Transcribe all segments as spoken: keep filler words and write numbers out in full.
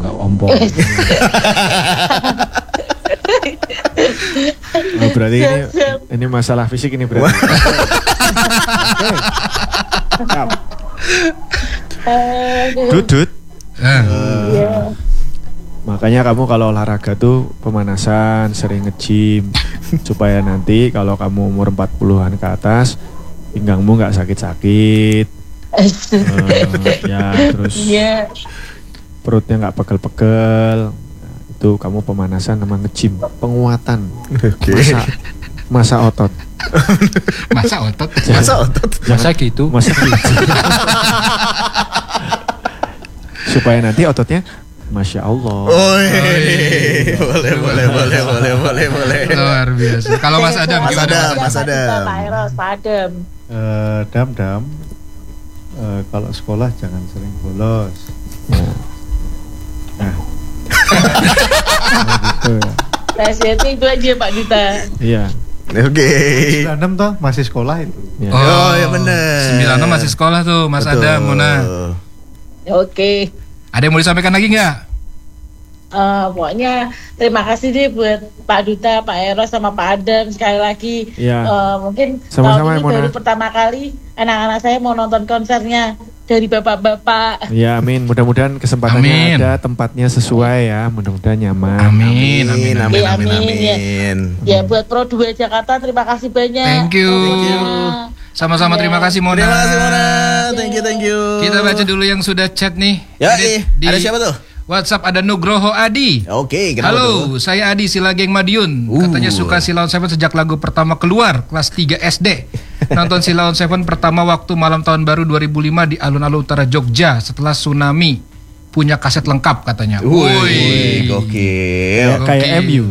enggak ompong. Oh, berarti ini ini masalah fisik ini berarti. Dudut. Uh, makanya kamu kalau olahraga tuh pemanasan, sering nge-gym supaya nanti kalau kamu umur empat puluhan ke atas pinggangmu nggak sakit-sakit. uh, ya terus yeah. Perutnya nggak pegel-pegel. Nah, itu kamu pemanasan sama nge-gym, penguatan. Okay. Masa masa otot. Masa otot. Jangan, masa otot. Masa gitu. Masa gitu. Supaya nanti ototnya Masya Allah. Oh, boleh, boleh, boleh, boleh, boleh, boleh. Luar biasa. Kalau Mas Adam, Mas Adam, Mas Adam. Pak Eros, Pak Adam. Uh, dam, dam. Uh, kalau sekolah jangan sering bolos. Ya. Nah. Gitu. Nasihatnya itu aja Pak Duta. Iya. Oke. Okay. sembilan enam toh masih sekolah itu. Ya. Oh, oh ya benar. sembilan enam masih sekolah tuh, Mas Betul. Adam, Mona. Oke. Okay. Ada yang mau disampaikan lagi nggak? Uh, pokoknya terima kasih deh buat Pak Duta, Pak Eros sama Pak Adam sekali lagi. Ya. Uh, mungkin sama-sama tahun ini baru pertama kali anak-anak saya mau nonton konsernya dari bapak-bapak. Ya amin, mudah-mudahan kesempatannya amin. Ada, tempatnya sesuai ya, mudah-mudahan nyaman. Amin, amin, amin, amin, amin, amin. amin. Ya, ya buat Pro dua Jakarta terima kasih banyak. Thank you. Thank you. Sama-sama ya. Terima kasih Mona. Terima kasih Mona. Thank you, thank you. Kita baca dulu yang sudah chat nih. Ya, di, ada siapa tuh? WhatsApp ada Nugroho Adi. Oke, okay, halo, tuh? Saya Adi Silageng Madiun. Uh. Katanya suka Silon Seven sejak lagu pertama keluar kelas tiga S D. Nonton Silon Seven pertama waktu malam tahun baru dua ribu lima di alun-alun utara Jogja setelah tsunami. Punya kaset lengkap katanya. Wih, gokil. Ya, kayak M U.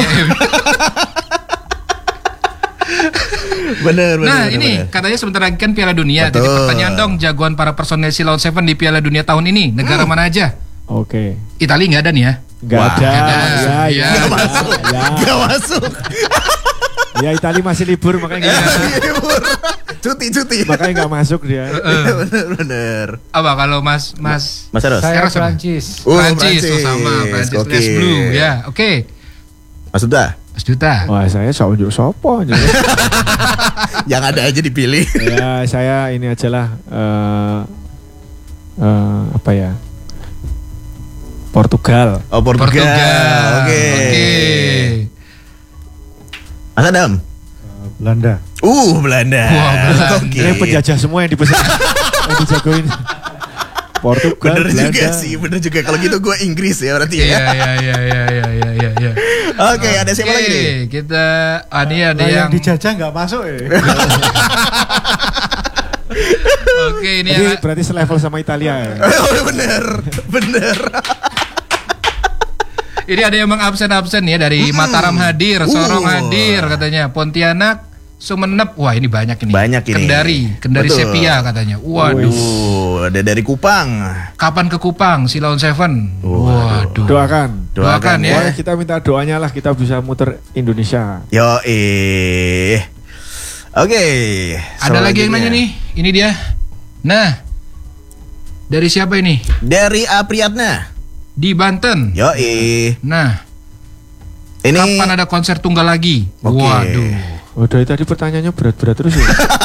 Bener, bener. Nah bener, ini bener. katanya sebentar lagi kan Piala Dunia. Betul. Jadi pertanyaan dong, jagoan para personel Silon Seven di Piala Dunia tahun ini negara hmm. mana aja? Oke. Okay. Italia nggak ada nih ya? Nggak ada. ada. Ya, ya. Nggak masuk. Ya. Nggak masuk. Ya Italia masih libur makanya nggak libur. Cuti, cuti. Makanya nggak masuk dia. Bener, bener. Apa kalau Mas Mas Mas Eros? Saya Eros Prancis. Oh, Prancis, oh sama Prancis. Okay. Les Blue ya. Oke. Okay. Mas Duta? Mas Duta. Wah saya unjuk sopo. Yang ada aja dipilih. Ya saya ini aja lah. Uh, uh, apa ya? Portugal. Oh Portugal. Portugal. Oke. Okay. Okay. Mas Adam? Uh, Belanda. Uh Belanda. Wah, Belanda. Okay. Ini penjajah semua yang dipesan. Yang dijagoin. Portugal. Bener Belanda. juga sih, bener juga. Kalau gitu gue Inggris ya berarti Iya ya. iya iya iya iya iya iya. Ya. Oke, okay, ada siapa okay, lagi nih? Kita ah, ini ada nah, yang, yang dijajah nggak masuk ya. Oke, okay, ini Jadi yang... berarti selevel sama Italia ya. Oh, bener, bener. Ini ada yang mengabsen-absen ya dari hmm. Mataram hadir, Sorong uh. hadir katanya, Pontianak, Sumenep, wah ini banyak ini. Banyak ini. Kendari, Kendari Betul. Sepia katanya. Waduh. Uh, ada dari Kupang. Kapan ke Kupang Silon Seven? Waduh. Doakan. Doakan, Doakan ya. Wah, kita minta doanya lah kita bisa muter Indonesia. Yo eh. Oke. Okay. Ada lagi yang nanya nih. Ini dia. Nah. Dari siapa ini? Dari Apriyatna. Di Banten. Yo eh. Nah. Ini kapan ada konser tunggal lagi? Okay. Waduh. Oh, dari tadi pertanyaannya berat-berat terus ya.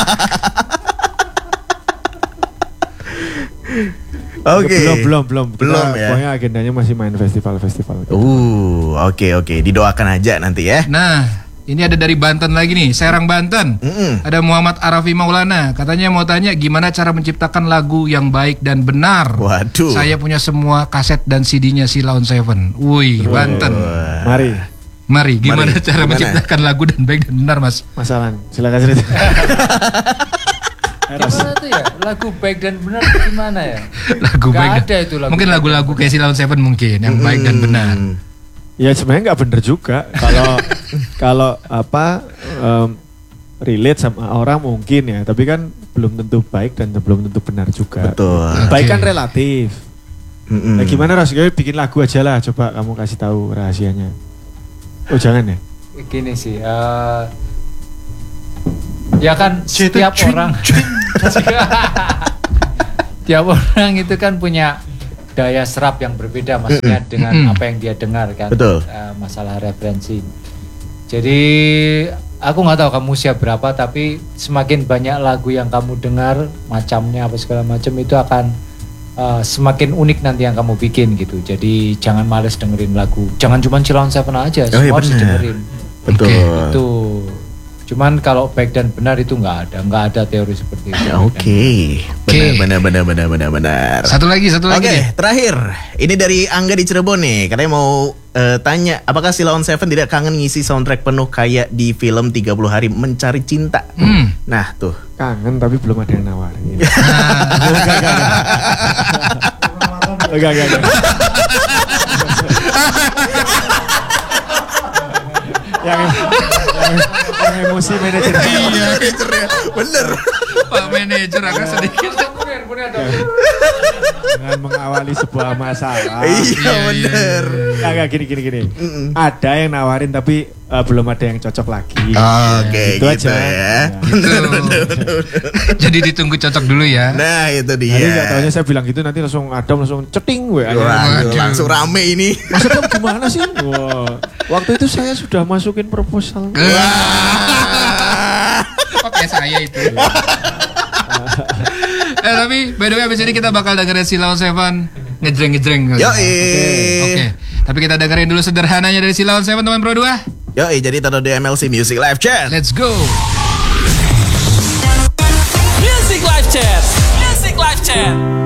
Oke. Okay. Belum, belum, belum. Belum kita, ya. Pokoknya agendanya masih main festival-festival. Uh, oke okay, oke. Okay. Didoakan aja nanti ya. Nah, ini ada dari Banten lagi nih, Serang Banten. Mm-mm. Ada Muhammad Arafi Maulana. Katanya mau tanya gimana cara menciptakan lagu yang baik dan benar. Waduh. Saya punya semua kaset dan C D-nya Silon Seven. Wih, oh. Banten. Mari. Mari, gimana Mari. cara gimana? menciptakan lagu dan baik dan benar, Mas? Masalah, silakan cerita. Gimana tuh ya? Lagu baik dan benar gimana ya? Lagu Gak baik ada dan, itu lagu. Mungkin lagu-lagu kayak Silon Seven mungkin yang mm. baik dan benar. Ya sebenarnya nggak bener juga. Kalau kalau apa um, relate sama orang mungkin ya, tapi kan belum tentu baik dan belum tentu benar juga. Betul. Baik Okay. kan relatif. Mm-mm. Nah, gimana Ras? Bikin lagu aja lah. Coba kamu kasih tahu rahasianya. Oh jangan ya? Gini sih, uh, ya kan setiap orang, tiap orang itu kan punya daya serap yang berbeda maksudnya Mm-mm. dengan Mm-mm. apa yang dia dengar kan. Betul. Uh, masalah referensi. Jadi aku nggak tahu kamu usia berapa, tapi semakin banyak lagu yang kamu dengar, macamnya apa segala macam itu akan uh, semakin unik nanti yang kamu bikin gitu. Jadi jangan males dengerin lagu. Jangan cuma Sheila on Seven aja, Oh, iya semua harus benar. dengerin. Betul. Itu. Cuman kalau baik dan benar itu nggak ada, nggak ada teori seperti itu. Oke. Oke. Benar benar benar benar benar. Satu lagi, satu Oke, lagi. nih. terakhir. Ini dari Angga di Cirebon nih. Katanya mau eh, tanya, apakah Sheila on Seven tidak kangen ngisi soundtrack penuh kayak di film tiga puluh hari Mencari Cinta? Hmm. Nah, tuh. Kangen tapi belum ada yang nawarin. Enggak, enggak, enggak. yang, yang, yang emosi manajer. Iya, manajernya. Bener. Pak manajer agak sedikit. Dengan mengawali sebuah masalah. Iya, bener. Enggak, gini, gini, gini. Mm-mm. Ada yang nawarin tapi eh, belum ada yang cocok lagi. Oke, Gitu gitu, aja. ya. Gitu. Jadi ditunggu cocok dulu ya. Nah, itu Jadi dia. nggak taunya saya bilang gitu nanti langsung Adam langsung ceting W A-nya. Waduh, Waduh. langsung rame ini. Mas Adam gimana sih? Wah, waktu itu saya sudah masukin proposal. Oke saya itu. eh tapi by the way abis ini kita bakal dengerin Sheila on Seven ngejreng-ngejreng. Yo, Oke. Tapi kita dengerin dulu sederhananya dari Sheila on Seven teman Pro dua. Yo, jadi taruh di M L C Music Live Chat. Let's go. Music Live Chat. Music Live Chat.